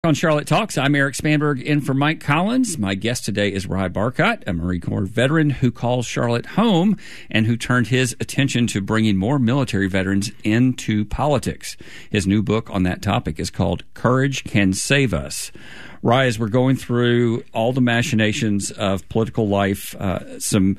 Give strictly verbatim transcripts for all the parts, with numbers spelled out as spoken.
on Charlotte Talks. I'm Eric Spanberg in for Mike Collins. My guest today is Ry Barkott, a Marine Corps veteran who calls Charlotte home and who turned his attention to bringing more military veterans into politics. His new book on that topic is called Courage Can Save Us. Ry, as we're going through all the machinations of political life, uh, some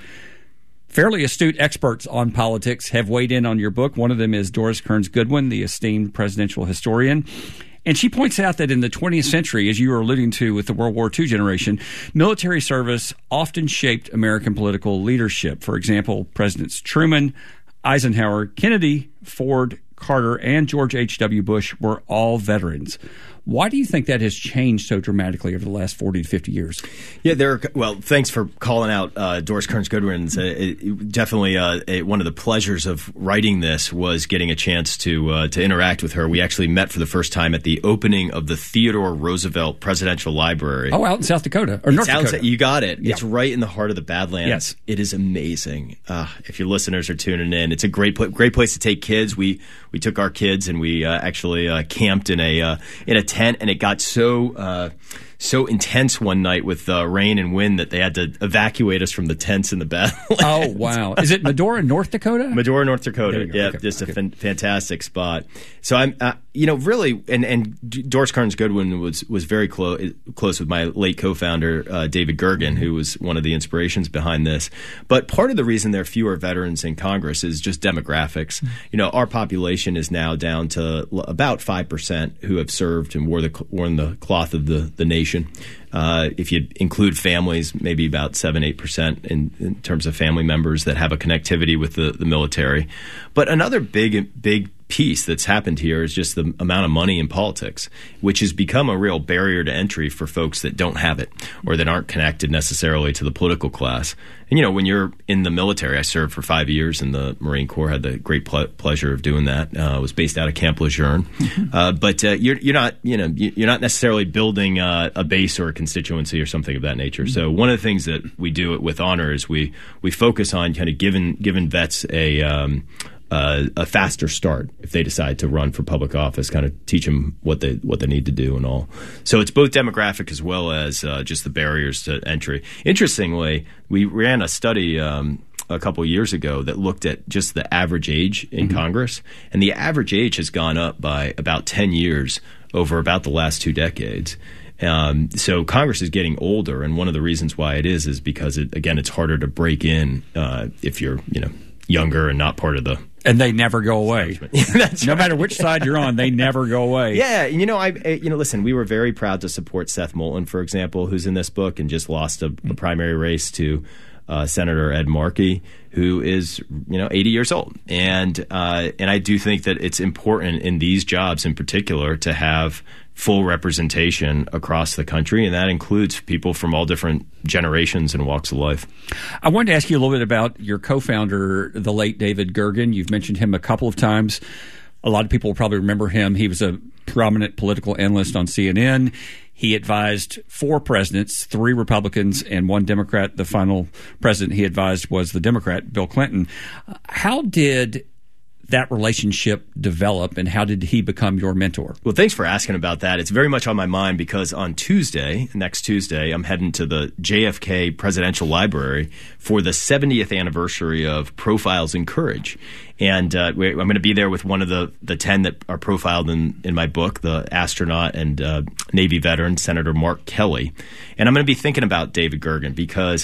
fairly astute experts on politics have weighed in on your book. One of them is Doris Kearns Goodwin, the esteemed presidential historian. And she points out that in the twentieth century, as you were alluding to with the World War Two generation, military service often shaped American political leadership. For example, Presidents Truman, Eisenhower, Kennedy, Ford, Carter, and George H W. Bush were all veterans. Why do you think that has changed so dramatically over the last forty to fifty years? Yeah, there. Are, well, thanks for calling out uh, Doris Kearns Goodwin. Uh, it, definitely uh, a, one of the pleasures of writing this was getting a chance to uh, to interact with her. We actually met for the first time at the opening of the Theodore Roosevelt Presidential Library. Oh, out in South Dakota or North it's Dakota. Out, you got it. Yeah. It's right in the heart of the Badlands. Yes. It is amazing. Uh, if your listeners are tuning in, it's a great pl- great place to take kids. We we took our kids and we uh, actually uh, camped in a uh, in a tent, and it got so uh, so intense one night with uh, rain and wind that they had to evacuate us from the tents in the Badlands. Oh, wow. Is it Medora, North Dakota? Medora, North Dakota. Yeah, okay. just okay. a fan- fantastic spot. So I'm, uh, you know, really, and, and Doris Kearns Goodwin was was very close close with my late co-founder uh, David Gergen, who was one of the inspirations behind this. But part of the reason there are fewer veterans in Congress is just demographics. Mm-hmm. You know, our population is now down to about five percent who have served and wore the worn the cloth of the the nation. Uh, if you include families, maybe about seven, eight percent in, in terms of family members that have a connectivity with the, the military. But another big, big piece that's happened here is just the amount of money in politics, which has become a real barrier to entry for folks that don't have it or that aren't connected necessarily to the political class. And, you know, when you're in the military, I served for five years in the Marine Corps, had the great ple- pleasure of doing that. Uh, I was based out of Camp Lejeune. uh, but uh, you're, you're not, you know, you're not necessarily building uh, a base or a constituency or something of that nature. So one of the things that we do with Honor is we we focus on kind of giving giving vets a um, Uh, a faster start if they decide to run for public office, kind of teach them what they what they need to do and all. So it's both demographic as well as uh, just the barriers to entry. Interestingly, we ran a study um, a couple of years ago that looked at just the average age in mm-hmm. Congress, and the average age has gone up by about ten years over about the last two decades. Um, so Congress is getting older, and one of the reasons why it is is because, it, again, it's harder to break in uh, if you're, you know, younger and not part of the. And they never go away. That's no right. matter which side you're on, they never go away. Yeah, you know, I, you know, listen, we were very proud to support Seth Moulton, for example, who's in this book and just lost a, a primary race to uh, Senator Ed Markey, who is, you know, eighty years old, and uh, and I do think that it's important in these jobs in particular to have full representation across the country, and that includes people from all different generations and walks of life. I wanted to ask you a little bit about your co-founder, the late David Gergen. You've mentioned him a couple of times. A lot of people will probably remember him. He was a prominent political analyst on C N N. He advised four presidents, three Republicans and one Democrat. The final president he advised was the Democrat, Bill Clinton. How did that relationship develop, and how did he become your mentor? Well, thanks for asking about that. It's very much on my mind because on Tuesday, next Tuesday, I'm heading to the J F K Presidential Library for the seventieth anniversary of Profiles in Courage. And uh, I'm going to be there with one of the, the ten that are profiled in, in my book, the astronaut and uh, Navy veteran, Senator Mark Kelly. And I'm going to be thinking about David Gergen because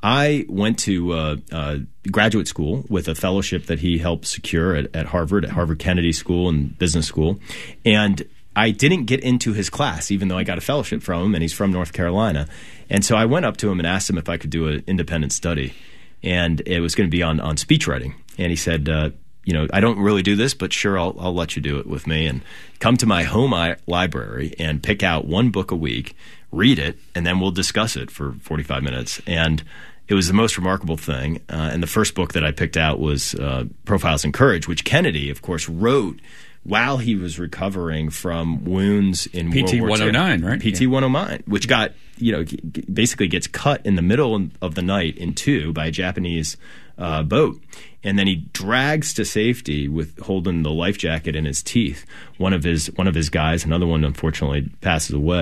I went to uh, uh, graduate school with a fellowship that he helped secure at, at Harvard, at Harvard Kennedy School and Business School. And I didn't get into his class, even though I got a fellowship from him, and he's from North Carolina. And so I went up to him and asked him if I could do an independent study. And it was going to be on, on speech writing. And he said, uh, you know, I don't really do this, but sure, I'll, I'll let you do it with me. And come to my home I- library and pick out one book a week, read it, and then we'll discuss it for forty-five minutes. And it was the most remarkable thing. Uh, and the first book that I picked out was uh, Profiles in Courage, which Kennedy, of course, wrote while he was recovering from wounds in P T World War Two. one oh nine, right? P T one oh nine, which got, you know, basically gets cut in the middle of the night in two by a Japanese uh, boat. And then he drags to safety with holding the life jacket in his teeth. One of his one of his guys, another one unfortunately passes away.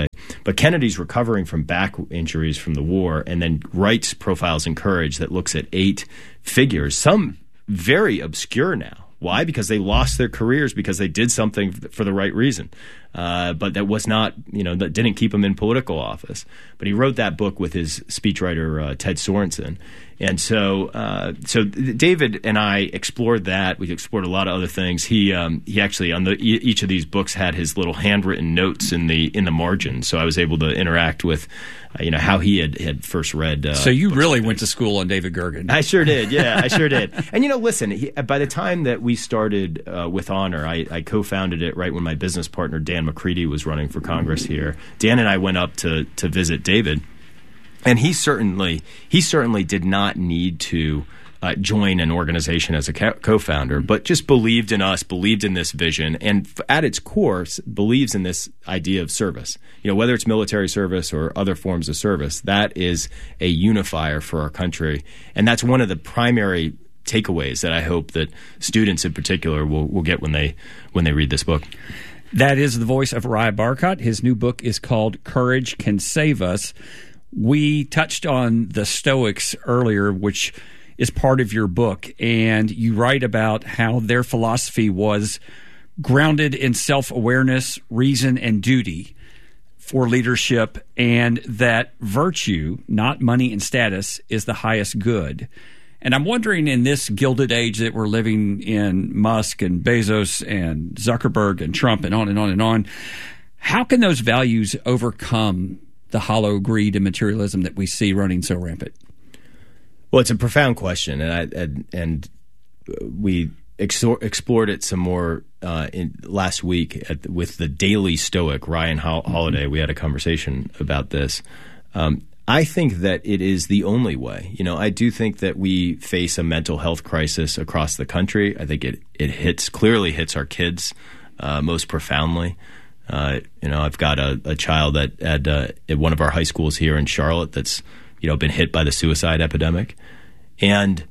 But Kennedy's recovering from back injuries from the war, and then writes Profiles in Courage that looks at eight figures, some very obscure now. Why? Because they lost their careers because they did something for the right reason. Uh, but that was not, you know, that didn't keep him in political office. But he wrote that book with his speechwriter, uh, Ted Sorensen. And so uh, so David and I explored that. We explored a lot of other things. He um, he actually, on the each of these books, had his little handwritten notes in the in the margin. So I was able to interact with, uh, you know, how he had, had first read. Uh, so you really like went to school on David Gergen. I sure did. Yeah, I sure did. And, you know, listen, he, by the time that we started uh, with Honor, I, I co-founded it right when my business partner, Dan McCready, was running for Congress here. Dan and I went up to to visit David. And he certainly he certainly did not need to uh, join an organization as a co-founder, but just believed in us, believed in this vision, and at its core believes in this idea of service. You know, whether it's military service or other forms of service, that is a unifier for our country, and that's one of the primary takeaways that I hope that students in particular will, will get when they when they read this book. That is the voice of Ry Barkott. His new book is called Courage Can Save Us. We touched on the Stoics earlier, which is part of your book, and you write about how their philosophy was grounded in self-awareness, reason, and duty for leadership, and that virtue, not money and status, is the highest good. And I'm wondering, in this gilded age that we're living in, Musk and Bezos and Zuckerberg and Trump and on and on and on, how can those values overcome the hollow greed and materialism that we see running so rampant? Well, it's a profound question, and I, and, and we exor- explored it some more uh, in, last week at, with the Daily Stoic, Ryan Ho- Holiday. Mm-hmm. We had a conversation about this. Um, I think that it is the only way. You know, I do think that we face a mental health crisis across the country. I think it it hits clearly hits our kids uh, most profoundly. Uh, you know, I've got a, a child at at, uh, at one of our high schools here in Charlotte that's, you know, been hit by the suicide epidemic. And,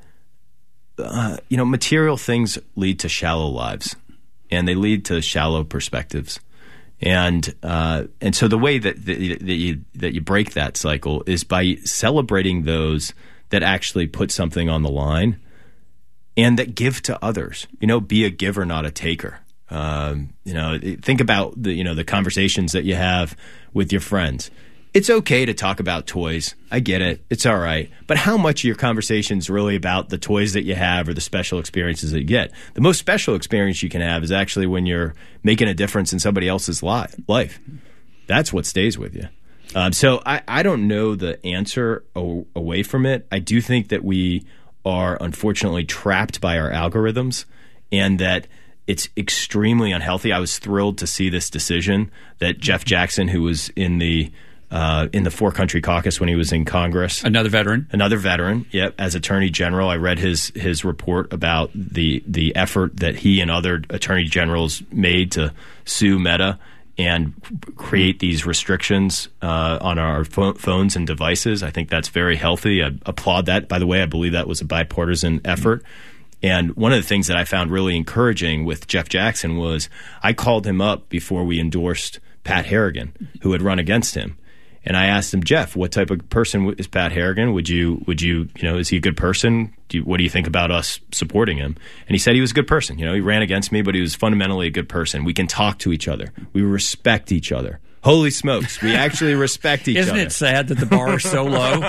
uh, you know, material things lead to shallow lives, and they lead to shallow perspectives. And uh, and so the way that, that, that, you, that you break that cycle is by celebrating those that actually put something on the line and that give to others. You know, be a giver, not a taker. Um, you know, think about the you know the conversations that you have with your friends. It's okay to talk about toys. I get it. It's all right. But how much of your conversation is really about the toys that you have or the special experiences that you get? The most special experience you can have is actually when you're making a difference in somebody else's li- life. That's what stays with you. Um, so I, I don't know the answer o- away from it. I do think that we are unfortunately trapped by our algorithms, and that it's extremely unhealthy. I was thrilled to see this decision that Jeff Jackson, who was in the uh, in the Four Country Caucus when he was in Congress, another veteran, another veteran, yep, as Attorney General, I read his his report about the the effort that he and other attorney generals made to sue Meta and create these restrictions uh, on our pho- phones and devices. I think that's very healthy. I applaud that. By the way, I believe that was a bipartisan effort. And one of the things that I found really encouraging with Jeff Jackson was I called him up before we endorsed Pat Harrigan, who had run against him. And I asked him, Jeff, what type of person is Pat Harrigan? Would you, would you, you know, is he a good person? Do you, what do you think about us supporting him? And he said he was a good person. You know, he ran against me, but he was fundamentally a good person. We can talk to each other. We respect each other. Holy smokes, we actually respect each Isn't other. Isn't it sad that the bar is so low?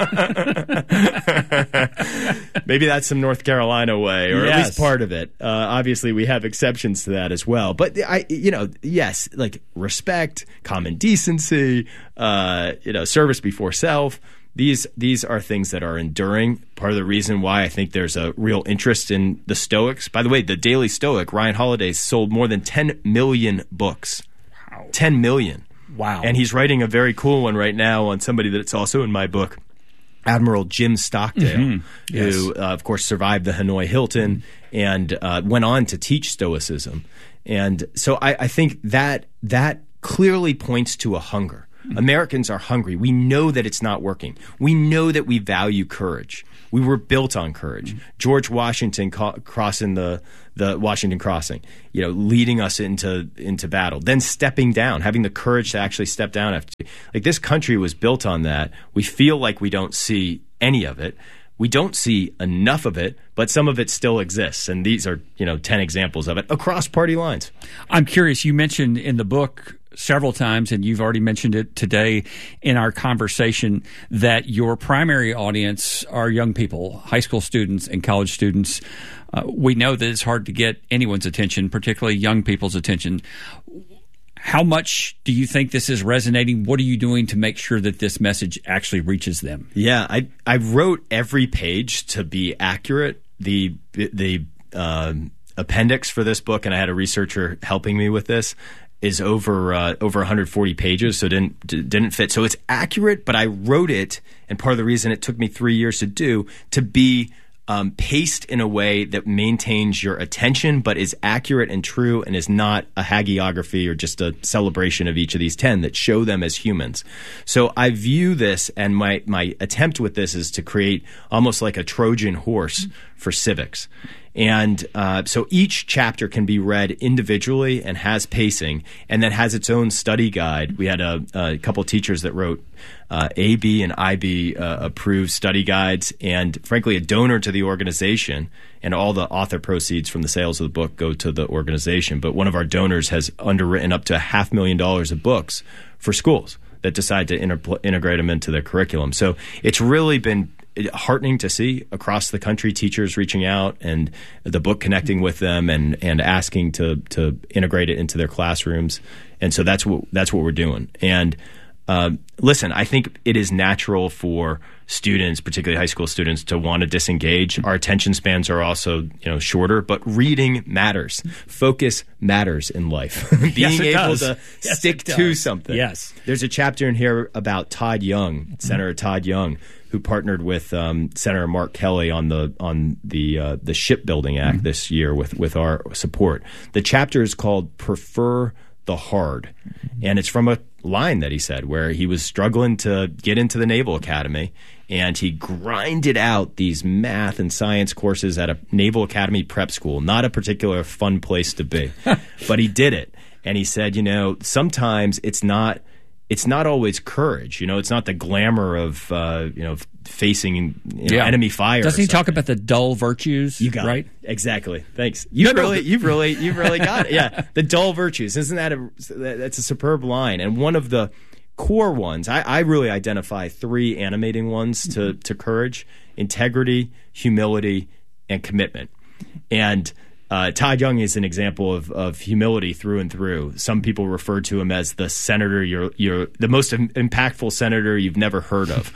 Maybe that's some North Carolina way, or yes. at least part of it. Uh, obviously, we have exceptions to that as well. But, I, you know, yes, like respect, common decency, uh, you know, service before self. These these are things that are enduring. Part of the reason why I think there's a real interest in the Stoics. By the way, the Daily Stoic, Ryan Holiday, sold more than ten million books. Wow. ten million. Wow. And he's writing a very cool one right now on somebody that's also in my book, Admiral Jim Stockdale, mm-hmm. yes. who, uh, of course, survived the Hanoi Hilton and uh, went on to teach Stoicism. And so I, I think that that clearly points to a hunger. Americans are hungry. We know that it's not working. We know that we value courage. We were built on courage. Mm-hmm. George Washington co- crossing the the Washington Crossing, you know, leading us into into battle, then stepping down, having the courage to actually step down. After, like this country was built on that. We feel like we don't see any of it. We don't see enough of it, but some of it still exists. And these are, you know, ten examples of it across party lines. I'm curious, you mentioned in the book several times, and you've already mentioned it today in our conversation, that your primary audience are young people, high school students and college students. Uh, we know that it's hard to get anyone's attention, particularly young people's attention. How much do you think this is resonating? What are you doing to make sure that this message actually reaches them? Yeah, I I wrote every page to be accurate. The the uh, appendix for this book, and I had a researcher helping me with this, is over uh, over one hundred forty pages, so it didn't didn't fit. So it's accurate, but I wrote it, and part of the reason it took me three years to do, to be Um, paced in a way that maintains your attention but is accurate and true and is not a hagiography or just a celebration of each of these ten that show them as humans. So I view this, and my, my attempt with this is to create almost like a Trojan horse for civics. And uh, so each chapter can be read individually and has pacing, and then has its own study guide. We had a, a couple teachers that wrote uh, A B and I B uh, approved study guides, and frankly, a donor to the organization. And all the author proceeds from the sales of the book go to the organization. But one of our donors has underwritten up to a half million dollars of books for schools that decide to inter- integrate them into their curriculum. So it's really been heartening to see across the country teachers reaching out and the book connecting with them and, and asking to to integrate it into their classrooms. And so that's what that's what we're doing. And uh, listen, I think it is natural for students, particularly high school students, to want to disengage. Our attention spans are also, you know, shorter, but reading matters. Focus matters in life. Being yes, it able does. to yes, stick to something. Yes. There's a chapter in here about Todd Young, Senator Todd Young, who partnered with um, Senator Mark Kelly on the on the uh, the Shipbuilding Act mm-hmm. this year with with our support. The chapter is called "Prefer the Hard," mm-hmm. and it's from a line that he said where he was struggling to get into the Naval Academy, and he grinded out these math and science courses at a Naval Academy prep school. Not a particular fun place to be, but he did it. And he said, you know, sometimes it's not. It's not always courage, you know. It's not the glamour of uh, you know facing you know, yeah. enemy fire. Doesn't he talk about the dull virtues? You got right? it. Exactly. Thanks. You really, you've really, you've really got it. Yeah, the dull virtues. Isn't that a that's a superb line? And one of the core ones, I, I really identify three animating ones to to courage: integrity, humility, and commitment. And Uh, Todd Young is an example of, of humility through and through. Some people refer to him as the senator, you're, you're the most im- impactful senator you've never heard of.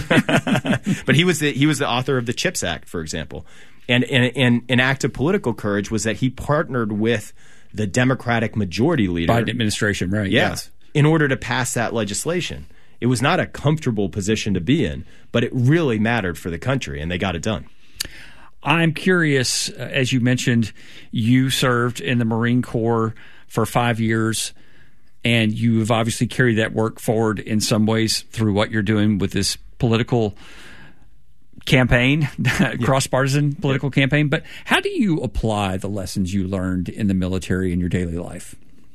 But he was the, he was the author of the CHIPS Act, for example. And, and, and an act of political courage was that he partnered with the Democratic majority leader. Biden administration, right. Yeah, yes. In order to pass that legislation. It was not a comfortable position to be in, but it really mattered for the country, and they got it done. I'm curious, as you mentioned, you served in the Marine Corps for five years, and you've obviously carried that work forward in some ways through what you're doing with this political campaign, yeah. cross-partisan political yeah. campaign. But how do you apply the lessons you learned in the military in your daily life?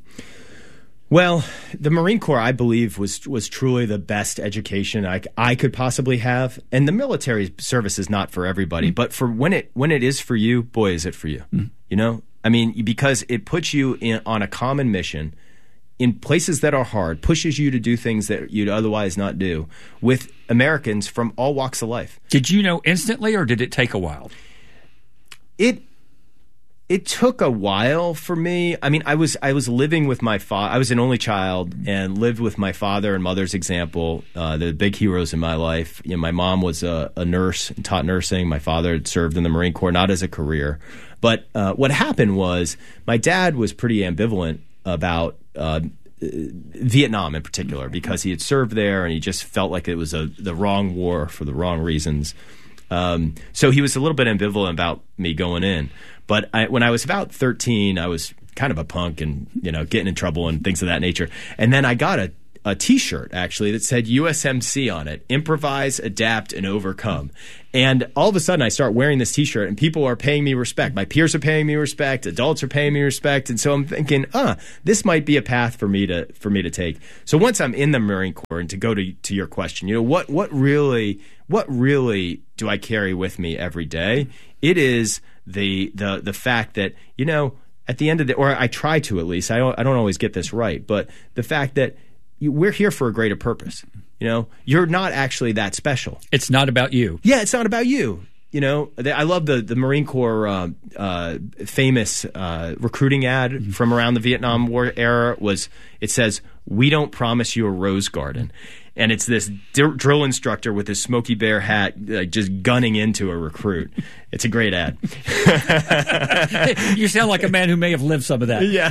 Well, the Marine Corps, I believe, was was truly the best education I, I could possibly have. And the military service is not for everybody, mm. but for when it when it is for you, boy, is it for you. Mm. You know, I mean, because it puts you in, on a common mission in places that are hard, pushes you to do things that you'd otherwise not do with Americans from all walks of life. Did you know instantly, or did it take a while? It. It took a while for me. I mean, I was I was living with my father. I was an only child and lived with my father and mother's example, uh, the big heroes in my life. You know, my mom was a, a nurse and taught nursing. My father had served in the Marine Corps, not as a career. But uh, what happened was my dad was pretty ambivalent about uh, Vietnam in particular, because he had served there and he just felt like it was a, the wrong war for the wrong reasons. Um, so he was a little bit ambivalent about me going in. But I, when I was about thirteen, I was kind of a punk and, you know, getting in trouble and things of that nature. And then I got a, a T-shirt actually that said U S M C on it: improvise, adapt, and overcome. And all of a sudden, I start wearing this T-shirt, and people are paying me respect. My peers are paying me respect. Adults are paying me respect. And so I'm thinking, ah, this might be a path for me to for me to take. So once I'm in the Marine Corps, and to go to to your question, you know, what what really what really do I carry with me every day? It is the the the fact that, you know, at the end of the, or I try to at least. I don't I don't always get this right, but the fact that you, we're here for a greater purpose. You know, you're not actually that special. It's not about you. Yeah, it's not about you. You know, I love the, the Marine Corps uh, uh, famous uh, recruiting ad mm-hmm. from around the Vietnam War era. Was it says, "We don't promise you a rose garden." And it's this d- drill instructor with his Smokey Bear hat, like, just gunning into a recruit. It's a great ad. You sound like a man who may have lived some of that. Yeah.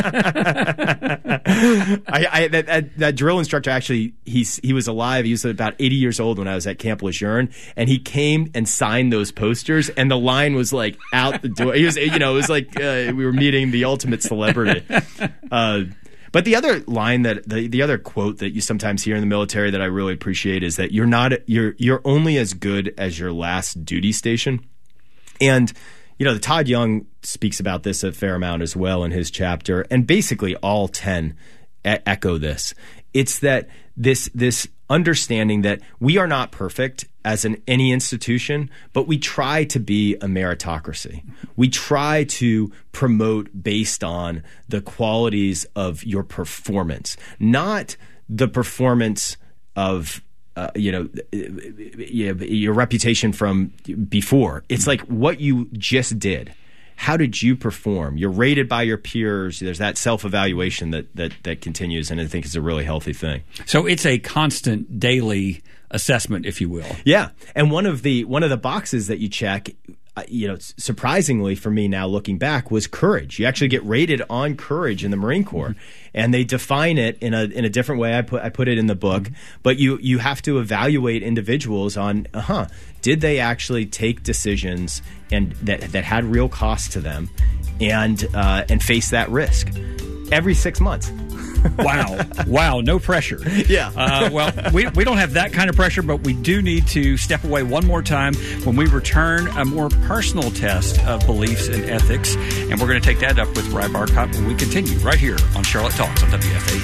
I, I, that, that, that drill instructor actually, he's, he was alive. He was about eighty years old when I was at Camp Lejeune, and he came and signed those posters, and the line was like out the door. He was, you know, it was like uh, we were meeting the ultimate celebrity. Uh, But the other line that the, the other quote that you sometimes hear in the military that I really appreciate is that you're not you're you're only as good as your last duty station. And you know, the Todd Young speaks about this a fair amount as well in his chapter, and basically all ten e- echo this. It's that this this understanding that we are not perfect as in any institution, but we try to be a meritocracy. We try to promote based on the qualities of your performance, not the performance of uh, you know your reputation from before. It's like what you just did. How did you perform? You're rated by your peers. There's that self-evaluation that that that continues, and I think it's a really healthy thing. So it's a constant daily assessment, if you will. Yeah, and one of the one of the boxes that you check, uh, you know, surprisingly for me now looking back, was courage. You actually get rated on courage in the Marine Corps, mm-hmm. and they define it in a in a different way. I put I put it in the book, mm-hmm. but you you have to evaluate individuals on, uh huh, did they actually take decisions and that that had real cost to them, and uh, and face that risk every six months. Wow. Wow. No pressure. Yeah. uh, well, we, we don't have that kind of pressure, but we do need to step away one more time. When we return, a more personal test of beliefs and ethics. And we're going to take that up with Ry Barkott when we continue right here on Charlotte Talks on W F A E.